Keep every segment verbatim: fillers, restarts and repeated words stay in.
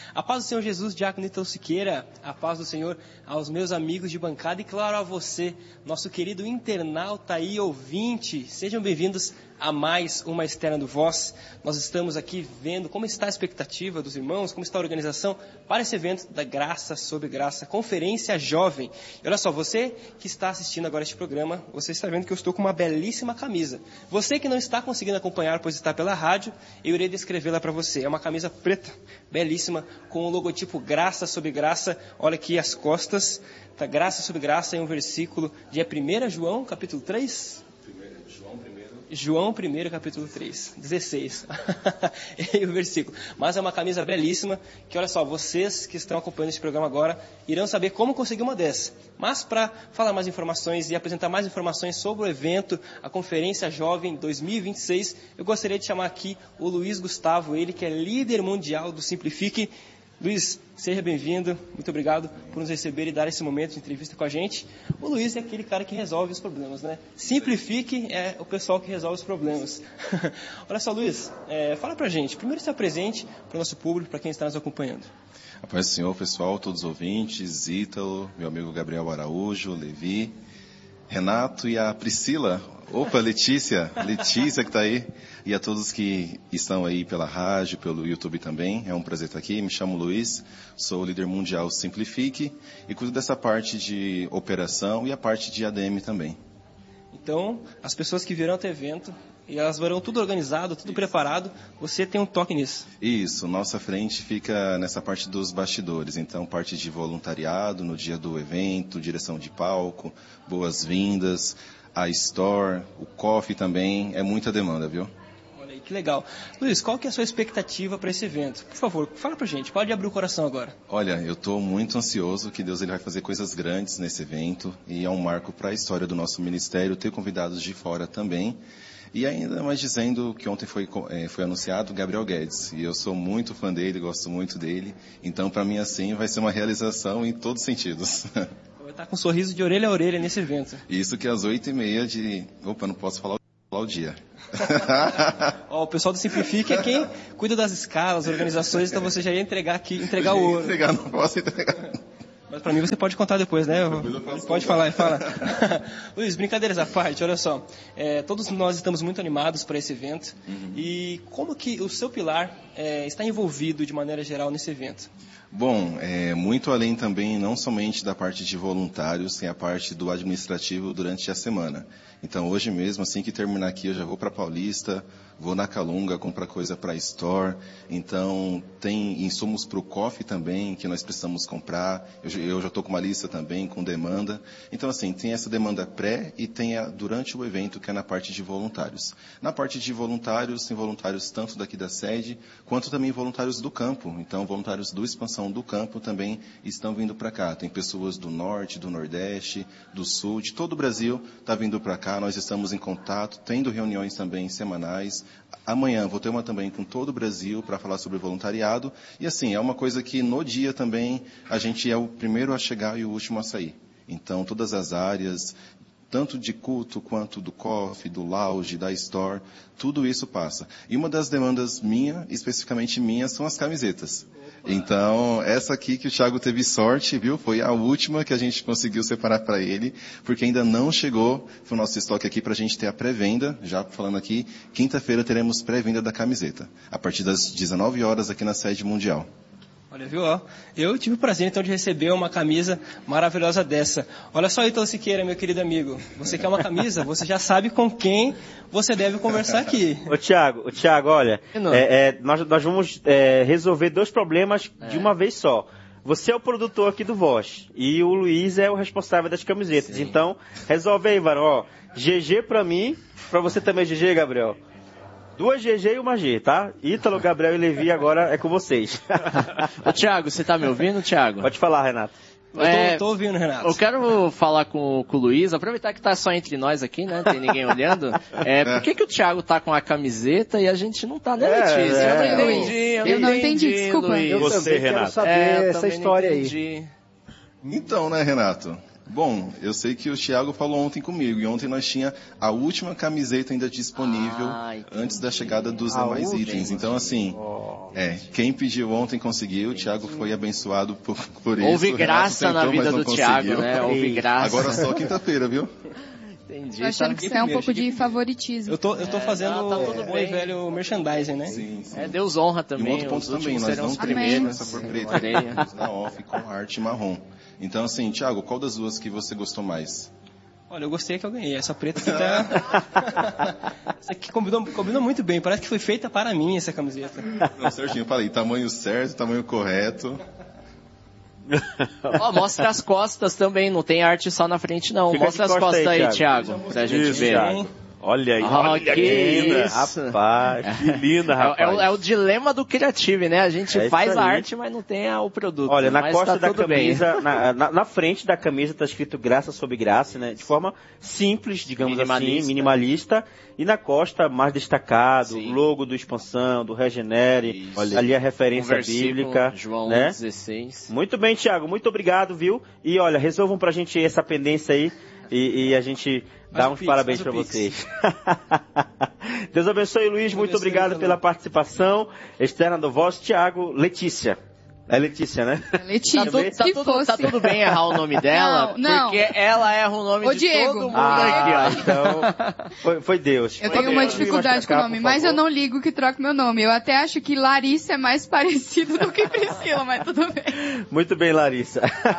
A paz do Senhor Jesus, Diácono Ítalo Siqueira, a paz do Senhor aos meus amigos de bancada e, claro, a você, nosso querido internauta e ouvinte. Sejam bem-vindos a mais uma Externa do Voz. Nós estamos aqui vendo como está a expectativa dos irmãos, como está a organização para esse evento da Graça sobre Graça, Conferência Jovem. E olha só, você que está assistindo agora este programa, você está vendo que eu estou com uma belíssima camisa. Você que não está conseguindo acompanhar, pois está pela rádio, eu irei descrevê-la para você. É uma camisa preta, belíssima, com o logotipo Graça sobre Graça. Olha aqui as costas, tá? Graça sobre Graça, em um versículo de primeiro João, capítulo três. João primeiro, capítulo três, dezesseis, e o versículo. Mas é uma camisa belíssima, que olha só, vocês que estão acompanhando esse programa agora, irão saber como conseguir uma dessa. Mas para falar mais informações e apresentar mais informações sobre o evento, a Conferência Jovem dois mil e vinte e seis, eu gostaria de chamar aqui o Luiz Gustavo, ele que é líder mundial do Simplifique. Luiz, seja bem-vindo, muito obrigado por nos receber e dar esse momento de entrevista com a gente. O Luiz é aquele cara que resolve os problemas, né? Simplifique é o pessoal que resolve os problemas. Olha só, Luiz, é, fala pra gente, primeiro se apresente para o nosso público, para quem está nos acompanhando. A paz do Senhor, pessoal, todos os ouvintes, Ítalo, meu amigo Gabriel Araújo, Levi, Renato e a Priscila. Opa, Letícia, Letícia que está aí, e a todos que estão aí pela rádio, pelo YouTube também, é um prazer estar aqui. Me chamo Luiz, sou o líder mundial Simplifique e cuido dessa parte de operação e a parte de A D M também. Então, as pessoas que virão até o evento, e elas verão tudo organizado, tudo preparado, você tem um toque nisso. Isso, nossa frente fica nessa parte dos bastidores, então parte de voluntariado no dia do evento, direção de palco, boas-vindas, a store, o coffee também, é muita demanda, viu? Olha aí, que legal. Luiz, qual que é a sua expectativa para esse evento? Por favor, fala pra gente, pode abrir o coração agora. Olha, eu estou muito ansioso que Deus ele vai fazer coisas grandes nesse evento e é um marco para a história do nosso ministério, ter convidados de fora também. E ainda mais dizendo que ontem foi, foi anunciado Gabriel Guedes, e eu sou muito fã dele, gosto muito dele, então para mim assim vai ser uma realização em todos os sentidos. Vai estar com um sorriso de orelha a orelha nesse evento. Isso que às oito e meia de... Opa, não posso falar o dia. Ó, o pessoal do Simplifique é quem cuida das escalas, organizações, então você já ia entregar aqui, entregar o ouro. Entregar, não posso entregar. Mas para mim você pode contar depois, né? Pode falar, fala. Luiz, brincadeiras à parte, olha só. É, todos nós estamos muito animados para esse evento. Uhum. E como que o seu pilar é, está envolvido de maneira geral nesse evento? Bom, é, muito além também, não somente da parte de voluntários, tem a parte do administrativo durante a semana. Então, hoje mesmo, assim que terminar aqui, eu já vou para Paulista, vou na Calunga comprar coisa para a Store. Então, tem insumos para o coffee também, que nós precisamos comprar. Eu, eu já estou com uma lista também, com demanda. Então, assim, tem essa demanda pré e tem a durante o evento, que é na parte de voluntários. Na parte de voluntários, tem voluntários tanto daqui da sede, quanto também voluntários do campo. Então, voluntários do Expansão do campo também estão vindo para cá. Tem pessoas do norte, do nordeste, do sul, de todo o Brasil está vindo para cá. Nós estamos em contato, tendo reuniões também semanais. Amanhã vou ter uma também com todo o Brasil para falar sobre voluntariado. E assim, é uma coisa que no dia também a gente é o primeiro a chegar e o último a sair. Então, todas as áreas, tanto de culto quanto do coffee, do lounge, da store, tudo isso passa. E uma das demandas minha, especificamente minha, são as camisetas. Então, essa aqui que o Thiago teve sorte, viu? Foi a última que a gente conseguiu separar para ele, porque ainda não chegou para o nosso estoque aqui para a gente ter a pré-venda. Já falando aqui, quinta-feira teremos pré-venda da camiseta, a partir das dezenove horas aqui na sede mundial. Olha, viu? Ó, eu tive o prazer, então, de receber uma camisa maravilhosa dessa. Olha só, Ítalo Siqueira, meu querido amigo. Você quer uma camisa? Você já sabe com quem você deve conversar aqui. Ô, Thiago, ô, Thiago, olha, é, é, nós, nós vamos é, resolver dois problemas é. de uma vez só. Você é o produtor aqui do Voz e o Luiz é o responsável das camisetas. Sim. Então, resolve aí, Varão. Ó, G G pra mim, pra você também, G G, Gabriel. Duas G G e uma G, tá? Ítalo, Gabriel e Levi agora é com vocês. Ô, Thiago, você tá me ouvindo, Thiago? Pode falar, Renato. Eu é, tô, tô ouvindo, Renato. Eu quero falar com, com o Luiz, aproveitar que tá só entre nós aqui, né? Tem ninguém olhando. É, por que que o Thiago tá com a camiseta e a gente não tá, né, Letícia? É, eu não é, entendi, eu, eu não entendi, entendi desculpa. Luiz. Eu Você, também Renato. quero saber é, essa história aí. Então, né, Renato? Bom, eu sei que o Thiago falou ontem comigo, e ontem nós tinha a última camiseta ainda disponível ah, antes da chegada dos a demais última. itens. Então, assim, oh. é, quem pediu ontem conseguiu, o Thiago foi abençoado por, por isso. Houve graça tentou, na vida do Thiago, né? Houve graça. Agora só quinta-feira, viu? Entendi. Tô achando que isso é um pouco de favoritismo. Eu tô, eu tô é, fazendo não, tá tudo bom e velho merchandising, né? Sim, sim. É, Deus honra também. E um outro ponto também, nós não temos essa por preto na off com arte marrom. Então, assim, Thiago, qual das duas que você gostou mais? Olha, eu gostei que eu ganhei. Essa preta aqui tá... essa aqui combinou, combinou muito bem. Parece que foi feita para mim essa camiseta. Não, certinho, falei, tamanho certo, tamanho correto. Ó, oh, mostra as costas também, não tem arte só na frente não. Fica mostra as costas aí, Thiago, Thiago pra gente isso, ver. Thiago. Olha aí, ah, olha que, que linda, isso. rapaz, que linda, rapaz. É, é, o, é o dilema do criativo, né? A gente é faz a arte, mas não tem a, o produto. Olha, na mas costa tá da camisa, na, na, na frente da camisa tá escrito graça sobre graça, né? De forma simples, digamos minimalista. assim, minimalista. E na costa, mais destacado, Sim. logo do Expansão, do Regenere, Olha, ali a referência um bíblica. João né? dezesseis. Muito bem, Thiago, muito obrigado, viu? E olha, resolvam pra gente essa pendência aí e, e a gente dá uns pix, parabéns pra vocês. Deus abençoe, Luiz, Deus muito abençoe, obrigado pela participação externa do Voz. Thiago, Letícia. É Letícia, né? É Letícia. Tá, tu, tá, tudo, tá tudo bem errar o nome dela? Não, não. Porque ela erra o nome Ô, de Diego. todo mundo ah, aqui, ó. Então, foi, foi Deus. Eu foi tenho Deus. uma dificuldade com o nome, mas favor. eu não ligo que troque meu nome. Eu até acho que Larissa é mais parecido do que Priscila, mas tudo bem. Muito bem, Larissa.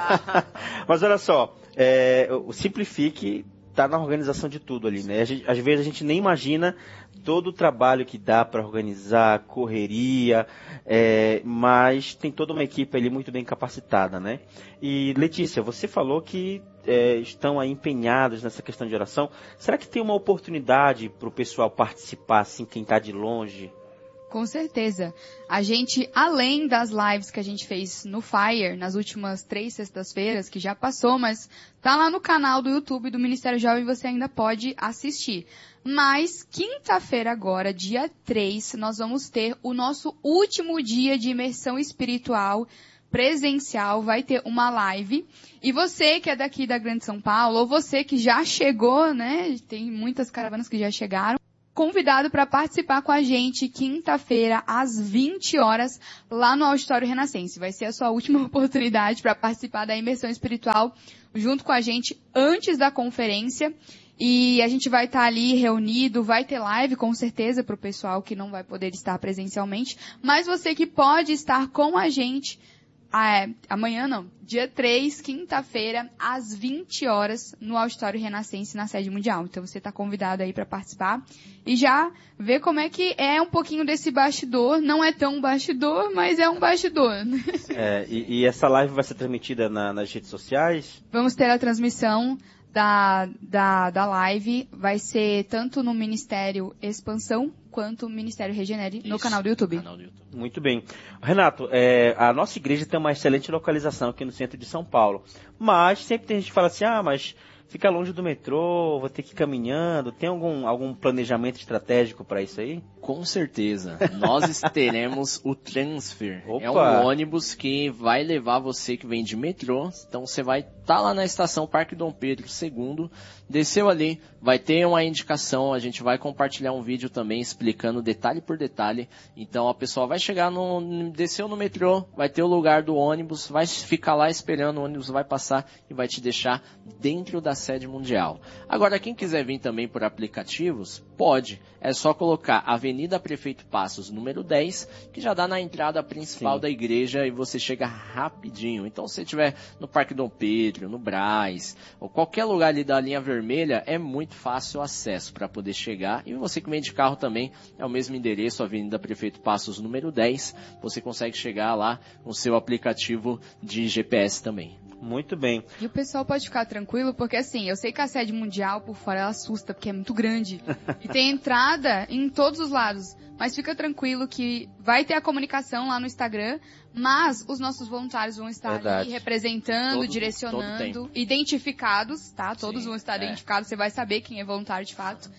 Mas olha só, é, o Simplifique tá na organização de tudo ali, né? A gente, às vezes a gente nem imagina todo o trabalho que dá para organizar, correria, é, mas tem toda uma equipe ali muito bem capacitada, né? E Letícia, você falou que é, estão aí empenhados nessa questão de oração. Será que tem uma oportunidade para o pessoal participar, assim, quem está de longe? Com certeza. A gente, além das lives que a gente fez no Fire, nas últimas três sextas-feiras, que já passou, mas tá lá no canal do YouTube do Ministério Jovem, você ainda pode assistir. Mas, quinta-feira agora, dia três, nós vamos ter o nosso último dia de imersão espiritual presencial. Vai ter uma live. E você que é daqui da Grande São Paulo, ou você que já chegou, né? Tem muitas caravanas que já chegaram. Convidado para participar com a gente quinta-feira às vinte horas lá no Auditório Renascense. Vai ser a sua última oportunidade para participar da imersão espiritual junto com a gente antes da conferência. E a gente vai estar ali reunido, vai ter live com certeza para o pessoal que não vai poder estar presencialmente. Mas você que pode estar com a gente ah, é, amanhã não, dia três, quinta-feira, às vinte horas, no Auditório Renascense, na sede mundial. Então você está convidado aí para participar e já ver como é que é um pouquinho desse bastidor. Não é tão bastidor, mas é um bastidor. É, e, e essa live vai ser transmitida na, nas redes sociais? Vamos ter a transmissão da, da, da live. Vai ser tanto no Ministério Expansão quanto no Ministério Regenere, Isso, no canal do YouTube. Canal do YouTube. Muito bem. Renato, é, a nossa igreja tem uma excelente localização aqui no centro de São Paulo. Mas sempre tem gente que fala assim, ah, mas fica longe do metrô, vou ter que ir caminhando. Tem algum, algum planejamento estratégico para isso aí? Com certeza. Nós teremos o Transfer. Opa. É um ônibus que vai levar você que vem de metrô. Então você vai estar tá lá na estação Parque Dom Pedro segundo. Desceu ali, vai ter uma indicação. A gente vai compartilhar um vídeo também explicando detalhe por detalhe. Então a pessoa vai chegar no... Desceu no metrô, vai ter o lugar do ônibus, vai ficar lá esperando, o ônibus vai passar e vai te deixar dentro da sede mundial. Agora, quem quiser vir também por aplicativos, pode. É só colocar Avenida Prefeito Passos, número dez, que já dá na entrada principal Sim. da igreja e você chega rapidinho. Então, se você estiver no Parque Dom Pedro, no Brás, ou qualquer lugar ali da linha vermelha, é muito fácil o acesso para poder chegar. E você que vem de carro também, é o mesmo endereço, Avenida Prefeito Passos, número dez. Você consegue chegar lá com o seu aplicativo de G P S também. Muito bem. E o pessoal pode ficar tranquilo, porque assim, eu sei que a sede mundial por fora ela assusta, porque é muito grande. E tem entrada em todos os lados. Mas fica tranquilo que vai ter a comunicação lá no Instagram, mas os nossos voluntários vão estar Verdade. ali representando, todo, direcionando, todo identificados, tá? Todos Sim, vão estar é. identificados, você vai saber quem é voluntário de fato.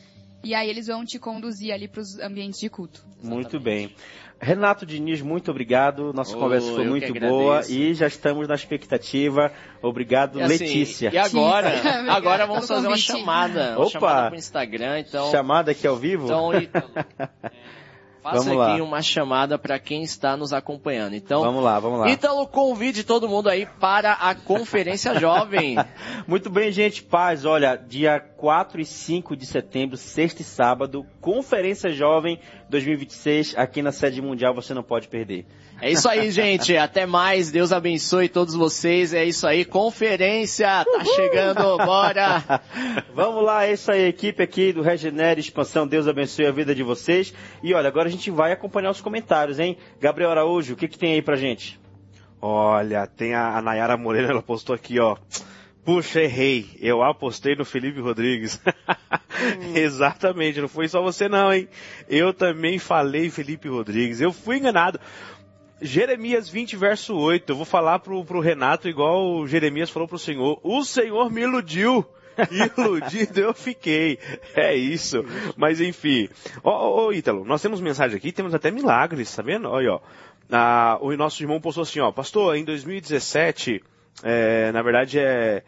e aí eles vão te conduzir ali para os ambientes de culto. Muito bem. Renato Diniz, muito obrigado. Nossa oh, conversa foi muito boa e já estamos na expectativa. Obrigado, e assim, Letícia. E agora, agora vamos fazer uma chamada, uma Opa, chamada pro Instagram. Então, chamada aqui ao vivo? Então, Ítalo, é, faça vamos aqui lá. Uma chamada para quem está nos acompanhando. Então, vamos lá, vamos lá. Ítalo, convide todo mundo aí para a Conferência Jovem. Muito bem, gente. Paz, olha, dia quatro e cinco de setembro, sexta e sábado, Conferência Jovem dois mil e vinte e seis, aqui na sede mundial, você não pode perder. É isso aí, gente. Até mais. Deus abençoe todos vocês. É isso aí. Conferência tá Uhul. Chegando. Bora. Vamos lá. É isso aí. Equipe aqui do Regenere Expansão. Deus abençoe a vida de vocês. E olha, agora a gente vai acompanhar os comentários, hein? Gabriel Araújo, o que que tem aí pra gente? Olha, tem a, a Nayara Moreira, ela postou aqui, ó. Puxa, errei. Eu apostei no Felipe Rodrigues. hum. Exatamente. Não foi só você não, hein? Eu também falei Felipe Rodrigues. Eu fui enganado. Jeremias vinte, verso oito, eu vou falar pro, pro Renato igual o Jeremias falou pro Senhor. O Senhor me iludiu, iludido eu fiquei. É isso. Mas enfim. Ô, ô, ô Ítalo, nós temos mensagem aqui, temos até milagres, tá vendo? Olha, ó. Ah, o nosso irmão postou assim, ó. Pastor, em dois mil e dezessete, é, na verdade é...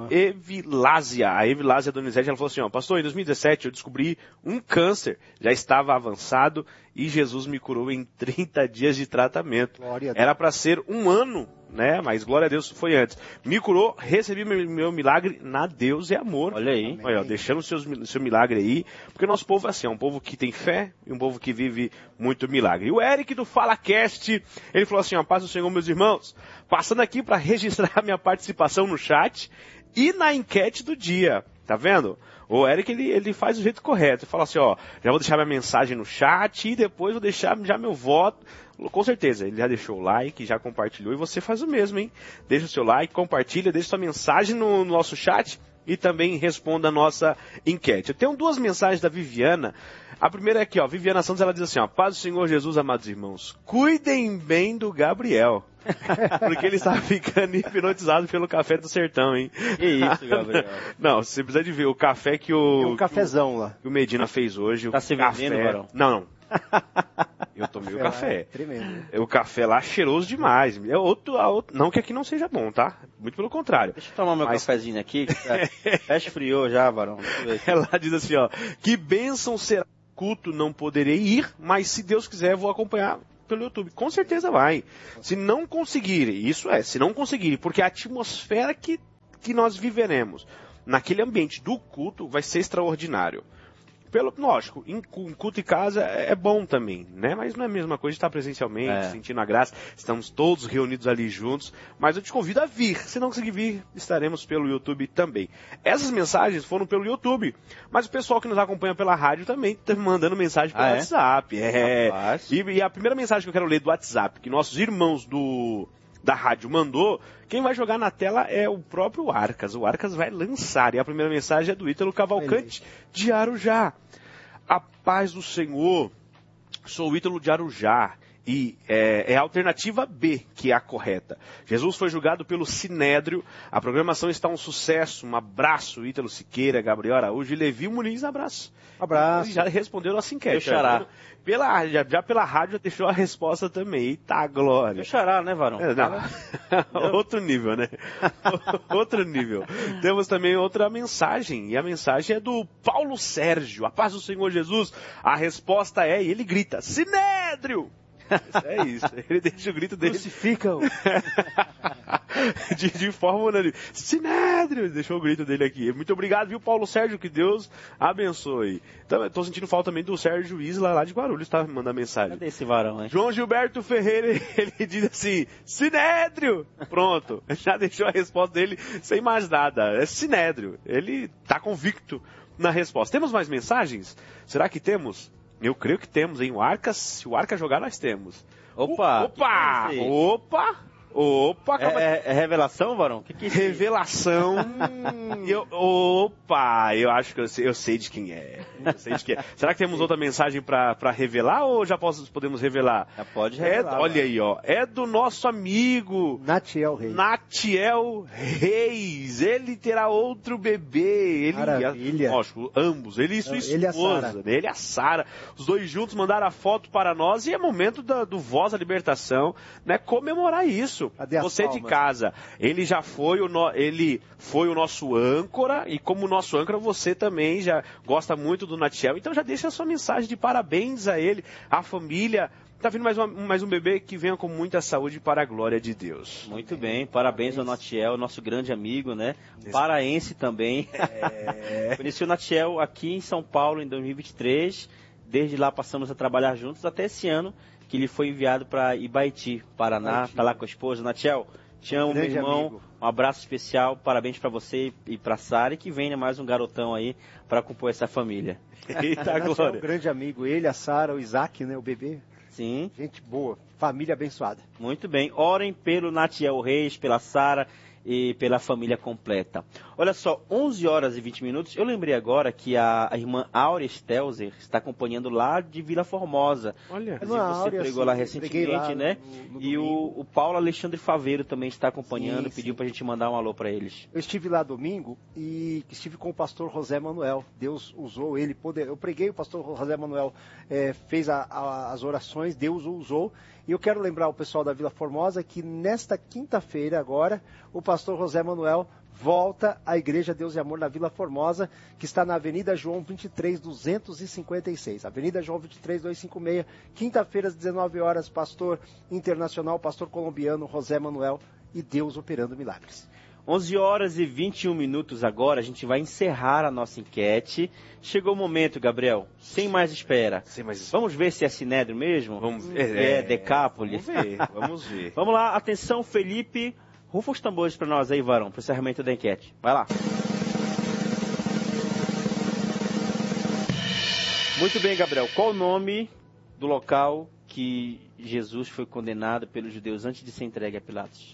Evilásia, a Evilásia Donizete, ela falou assim, ó, pastor, em dois mil e dezessete eu descobri um câncer, já estava avançado e Jesus me curou em trinta dias de tratamento. Era para ser um ano, né, mas glória a Deus foi antes. Me curou, recebi meu, meu milagre na Deus e amor. Olha aí. Olha, ó, deixando o seu, seu milagre aí, porque o nosso povo é assim, é um povo que tem fé e um povo que vive muito milagre. E o Eric do FalaCast, ele falou assim, ó, paz do Senhor, meus irmãos, passando aqui para registrar minha participação no chat e na enquete do dia, tá vendo? O Eric, ele, ele faz do jeito correto, ele fala assim, ó, já vou deixar minha mensagem no chat e depois vou deixar já meu voto. Com certeza, ele já deixou o like, já compartilhou e você faz o mesmo, hein? Deixa o seu like, compartilha, deixa sua mensagem no, no nosso chat e também responda a nossa enquete. Eu tenho duas mensagens da Viviana. A primeira é aqui, ó, Viviana Santos, ela diz assim, ó, paz do Senhor Jesus, amados irmãos, cuidem bem do Gabriel, porque ele está ficando hipnotizado pelo café do sertão, hein? Que isso, Gabriel? Não, você precisa de ver o café que o... Tem um cafezão lá. Que o Medina fez hoje. Tá o se café... vendendo, Barão? Não, não. Eu tomei o café. É tremendo. O café lá é cheiroso demais. É outro, outro, não que aqui não seja bom, tá? Muito pelo contrário. Deixa eu tomar meu Mas... cafezinho aqui. Já esfriou já, Barão. Ela diz assim, ó. Que bênção será culto, não poderei ir, mas se Deus quiser, eu vou acompanhar pelo YouTube. Com certeza vai. Se não conseguirem, isso é, se não conseguirem, porque a atmosfera que, que nós viveremos naquele ambiente do culto vai ser extraordinário. Pelo, lógico, em culto e casa é bom também, né? Mas não é a mesma coisa de estar presencialmente, é. sentindo a graça. Estamos todos reunidos ali juntos. Mas eu te convido a vir. Se não conseguir vir, estaremos pelo YouTube também. Essas mensagens foram pelo YouTube. Mas o pessoal que nos acompanha pela rádio também está mandando mensagem pelo ah, WhatsApp. É. é. E, e a primeira mensagem que eu quero ler do WhatsApp, que nossos irmãos do... da rádio mandou, quem vai jogar na tela é o próprio Arcas. O Arcas vai lançar. E a primeira mensagem é do Ítalo Cavalcante de Arujá. A paz do Senhor. Sou o Ítalo de Arujá. E é, é a alternativa B, que é a correta. Jesus foi julgado pelo Sinédrio. A programação está um sucesso. Um abraço, Ítalo Siqueira, Gabriel Araújo e Levi Muniz. Abraço. Abraço. Ele já respondeu nossa enquete. Xará. Pela, já, já pela rádio já deixou a resposta também. Eita, glória. Meu xará, né, Varão? É, não. Outro nível, né? Outro nível. Temos também outra mensagem. E a mensagem é do Paulo Sérgio. A paz do Senhor Jesus. A resposta é, e ele grita, Sinédrio! É isso. Ele deixa o grito dele. Crucificam. de, de forma unânime. Sinédrio! Deixou o grito dele aqui. Muito obrigado, viu, Paulo Sérgio? Que Deus abençoe. Então, eu tô sentindo falta também do Sérgio Isla lá de Guarulhos, tá? Me mandando mensagem. Cadê esse varão, hein? João Gilberto Ferreira, ele diz assim, Sinédrio! Pronto. Já deixou a resposta dele sem mais nada. É Sinédrio. Ele tá convicto na resposta. Temos mais mensagens? Será que temos? Eu creio que temos, hein? O Arca, se o Arca jogar, nós temos. Opa! O, opa! Opa! Opa, calma. É, é revelação, Varão? Que que é Revelação. eu, opa, eu acho que eu sei, eu sei de quem é. Eu sei de quem é. Será que temos outra mensagem pra, pra revelar ou já posso, podemos revelar? Já pode É, revelar. olha aí, ó. É do nosso amigo Natiel Reis. Natiel Reis. Ele terá outro bebê. Ele, Maravilha. Lógico, ambos. Ele e sua Ele e a esposa. Sara. Ele e a Sara. Os dois juntos mandaram a foto para nós e é momento da, do Voz da Libertação, né? Comemorar isso. Cadê as Você de palmas? casa, ele já foi o, no, ele foi o nosso âncora, e como nosso âncora, você também já gosta muito do Natiel, então já deixa a sua mensagem de parabéns a ele, a família. Tá vindo mais, uma, mais um bebê que venha com muita saúde para a glória de Deus. Muito bem, parabéns ao Natiel, nosso grande amigo, né? Paraense também. É... Conheci o Natiel aqui em São Paulo em dois mil e vinte e três, desde lá passamos a trabalhar juntos até esse ano, que ele foi enviado para Ibaiti, Paraná, Ibaiti. tá lá com a esposa. Natiel, te amo, meu grande irmão, amigo. um abraço especial, parabéns para você e para Sara, e que venha mais um garotão aí para compor essa família. Eita, Natiel é um glória. grande amigo. Ele, a Sara, o Isaac, né, o bebê. Sim, Gente boa. Família abençoada. muito bem. Orem pelo Natiel Reis, pela Sara e pela família completa. Olha só, onze horas e vinte minutos. Eu lembrei agora que a, a irmã Áurea Stelzer está acompanhando lá de Vila Formosa. Olha, Inclusive, Irmã você Áurea, pregou sim, lá eu recentemente, preguei lá né? no- no E o, domingo. o Paulo Alexandre Faveiro também está acompanhando, Sim, pediu sim. para a gente mandar um alô para eles. Eu estive lá domingo e estive com o pastor José Manuel. Deus usou ele. Poder... Eu preguei, o pastor José Manuel eh, fez a- a- as orações, Deus o usou. E eu quero lembrar o pessoal da Vila Formosa que nesta quinta-feira agora, o pastor José Manuel volta à Igreja Deus e Amor na Vila Formosa, que está na Avenida João vinte e três, duzentos e cinquenta e seis. Avenida João vinte e três, duzentos e cinquenta e seis. Quinta-feira, às dezenove horas, pastor internacional, pastor colombiano José Manuel e Deus operando milagres. onze horas e vinte e um minutos agora, a gente vai encerrar a nossa enquete. Chegou o momento, Gabriel, sem mais espera. Sem mais isso. Vamos ver se é Sinédrio mesmo? Vamos Se ver. É, Decápolis? Vamos ver, vamos ver. Vamos lá, atenção, Felipe. Rufa os tambores para nós aí, Varão, para o encerramento da enquete. Vai lá. Muito bem, Gabriel. Qual o nome do local que Jesus foi condenado pelos judeus antes de ser entregue a Pilatos?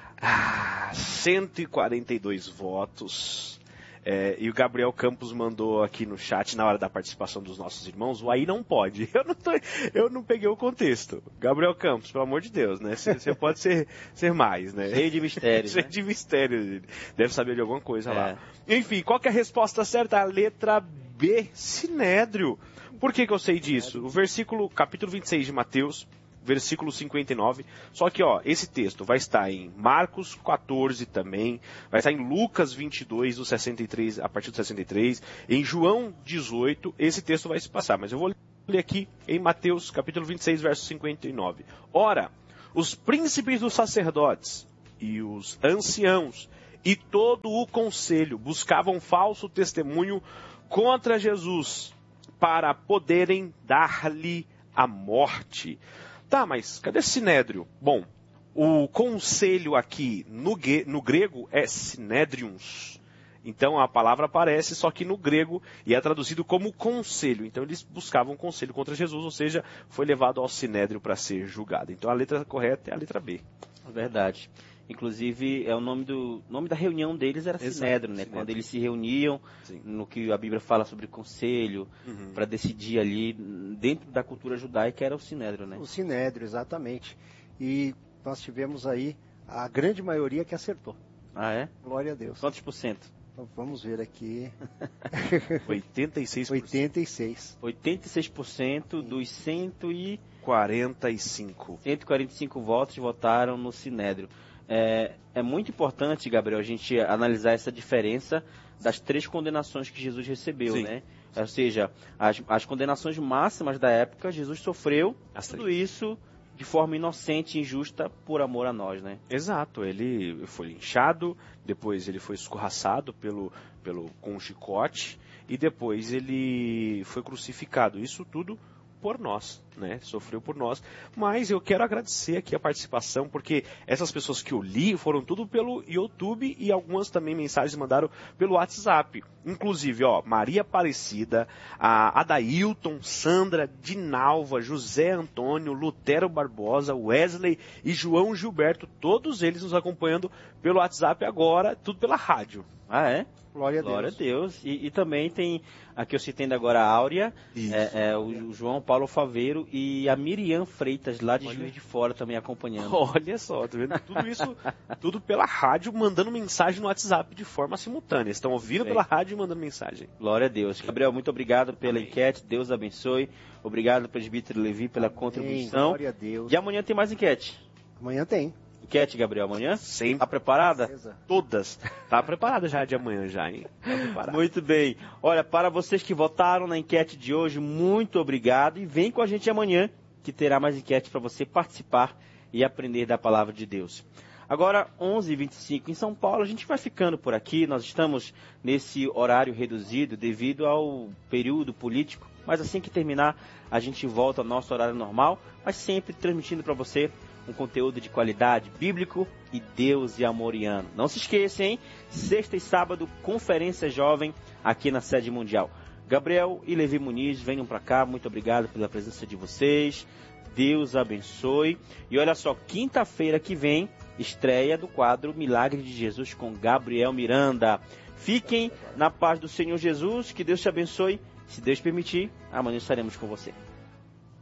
Ah, cento e quarenta e dois votos. É, e o Gabriel Campos mandou aqui no chat, na hora da participação dos nossos irmãos, o aí não pode. Eu não, tô, eu não peguei o contexto. Gabriel Campos, pelo amor de Deus, né? Você pode ser, ser mais, né? Cheio de mistérios, Cheio né? de mistério. Deve saber de alguma coisa É. lá. Enfim, qual que é a resposta certa? A letra B, Sinédrio. Por que que eu sei disso? O versículo, capítulo vinte e seis de Mateus, versículo cinquenta e nove. Só que, ó, esse texto vai estar em Marcos quatorze também, vai estar em Lucas vinte e dois, do sessenta e três, a partir do sessenta e três, em João dezoito, esse texto vai se passar, mas eu vou ler aqui em Mateus, capítulo vinte e seis, verso cinquenta e nove. Ora, os príncipes dos sacerdotes e os anciãos e todo o conselho buscavam falso testemunho contra Jesus para poderem dar-lhe a morte. Tá, mas cadê Sinédrio? Bom, o conselho aqui no, no grego é Sinédrions. Então a palavra aparece só que no grego e é traduzido como conselho. Então eles buscavam conselho contra Jesus, ou seja, foi levado ao Sinédrio para ser julgado. Então a letra correta é a letra B. Verdade. Inclusive, é o nome do nome da reunião deles era Exato, Sinédrio, né? Sinédrio. Quando eles se reuniam, Sim. no que a Bíblia fala sobre conselho, Uhum. para decidir ali, dentro da cultura judaica, era o Sinédrio, né? O Sinédrio, exatamente. E nós tivemos aí a grande maioria que acertou. Ah, é? Glória a Deus. Quantos por cento? Então, vamos ver aqui. oitenta e seis por cento. oitenta e seis. oitenta e seis por cento dos cento e quarenta e cinco. cento e quarenta e cinco votos votaram no Sinédrio. É, é muito importante, Gabriel, a gente analisar essa diferença das três condenações que Jesus recebeu, Sim. né? Ou seja, as, as condenações máximas da época, Jesus sofreu As tudo três. isso de forma inocente e injusta por amor a nós, né? Exato, ele foi linchado, depois ele foi escorraçado pelo, pelo, com um chicote e depois ele foi crucificado. Isso tudo por nós. né? Sofreu por nós. Mas eu quero agradecer aqui a participação, porque essas pessoas que eu li foram tudo pelo YouTube e algumas também mensagens mandaram pelo WhatsApp. Inclusive, ó, Maria Aparecida, a Adailton, Sandra, Dinalva, José Antônio, Lutero Barbosa, Wesley e João Gilberto, todos eles nos acompanhando pelo WhatsApp agora, tudo pela rádio. Ah, é? Glória a Deus. Glória a Deus. E, e também tem, aqui eu citei agora a Áurea, é, é, o, o João Paulo Faveiro e a Miriam Freitas, lá de Olha. Juiz de Fora, também acompanhando. Olha só, tá vendo? Tudo isso, tudo pela rádio, mandando mensagem no WhatsApp de forma simultânea. Estão ouvindo Bem. pela rádio e mandando mensagem. Glória a Deus. Gabriel, muito obrigado pela Amém. enquete, Deus abençoe. Obrigado, presbítero Levi, pela Amém. contribuição. Glória a Deus. E amanhã tem mais enquete. Amanhã tem. Enquete, Gabriel, amanhã? Sempre. Tá preparada? Beleza. Todas. Tá preparada já de amanhã já, hein? Tá muito bem. Olha, para vocês que votaram na enquete de hoje, muito obrigado. E vem com a gente amanhã, que terá mais enquete para você participar e aprender da palavra de Deus. Agora, onze e vinte e cinco em São Paulo, a gente vai ficando por aqui. Nós estamos nesse horário reduzido devido ao período político. Mas assim que terminar, a gente volta ao nosso horário normal, mas sempre transmitindo para você um conteúdo de qualidade bíblico e Deus e amoriano. Não se esqueça, hein? Sexta e sábado, Conferência Jovem aqui na Sede Mundial. Gabriel e Levi Muniz, venham para cá. Muito obrigado pela presença de vocês. Deus abençoe. E olha só, quinta-feira que vem, estreia do quadro Milagre de Jesus com Gabriel Miranda. Fiquem na paz do Senhor Jesus. Que Deus te abençoe. Se Deus permitir, amanhã estaremos com você.